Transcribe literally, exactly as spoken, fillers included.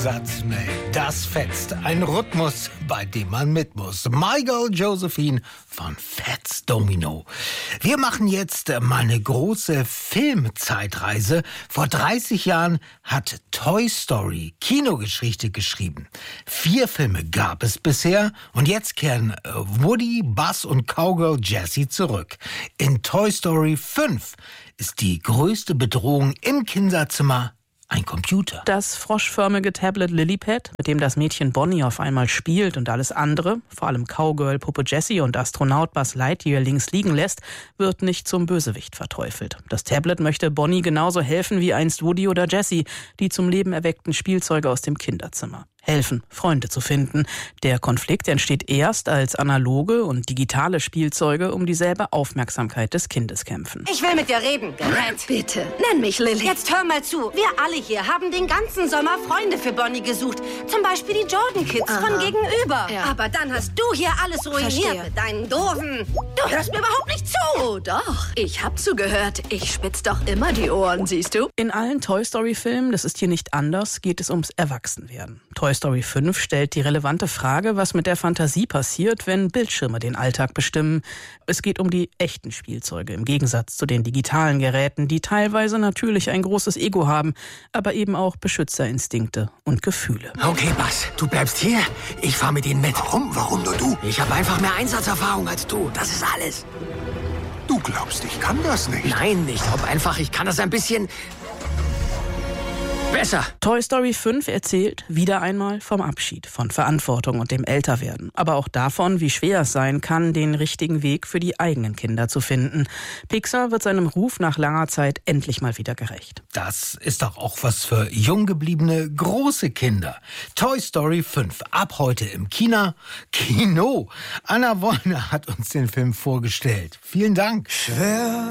Sensationell, das fetzt. Ein Rhythmus, bei dem man mit muss. My Girl Josephine von Fats Domino. Wir machen jetzt mal eine große Filmzeitreise. Vor dreißig Jahren hat Toy Story Kinogeschichte geschrieben. Vier Filme gab es bisher und jetzt kehren Woody, Buzz und Cowgirl Jessie zurück. In Toy Story fünf ist die größte Bedrohung im Kinderzimmer ein Computer. Das froschförmige Tablet Lilypad, mit dem das Mädchen Bonnie auf einmal spielt und alles andere, vor allem Cowgirl, Puppe Jessie und Astronaut Buzz Lightyear links liegen lässt, wird nicht zum Bösewicht verteufelt. Das Tablet möchte Bonnie genauso helfen wie einst Woody oder Jessie, die zum Leben erweckten Spielzeuge aus dem Kinderzimmer. Helfen, Freunde zu finden. Der Konflikt entsteht erst, als analoge und digitale Spielzeuge um dieselbe Aufmerksamkeit des Kindes kämpfen. Ich will mit dir reden, Gerrit. Bitte, nenn mich Lilly. Jetzt hör mal zu. Wir alle hier haben den ganzen Sommer Freunde für Bonnie gesucht. Zum Beispiel die Jordan Kids Aha. von gegenüber. Ja. Aber dann hast du hier alles ruiniert Verstehe. mit deinen doofen... Du hörst mir überhaupt nicht zu. Oh doch, ich hab zugehört. Ich spitz doch immer die Ohren, siehst du? In allen Toy Story Filmen, das ist hier nicht anders, geht es ums Erwachsenwerden. Toy Story fünf stellt die relevante Frage, was mit der Fantasie passiert, wenn Bildschirme den Alltag bestimmen. Es geht um die echten Spielzeuge, im Gegensatz zu den digitalen Geräten, die teilweise natürlich ein großes Ego haben, aber eben auch Beschützerinstinkte und Gefühle. Okay, Buzz, du bleibst hier. Ich fahr mit ihnen mit. Warum? Warum nur du? Ich habe einfach mehr Einsatzerfahrung als du. Das ist alles. Du glaubst, ich kann das nicht? Nein, ich glaube einfach, ich kann das ein bisschen besser. Toy Story fünf erzählt wieder einmal vom Abschied, von Verantwortung und dem Älterwerden. Aber auch davon, wie schwer es sein kann, den richtigen Weg für die eigenen Kinder zu finden. Pixar wird seinem Ruf nach langer Zeit endlich mal wieder gerecht. Das ist doch auch was für jung gebliebene große Kinder. Toy Story fünf, ab heute im Kino. Kino. Anna Wollner hat uns den Film vorgestellt. Vielen Dank. Schwer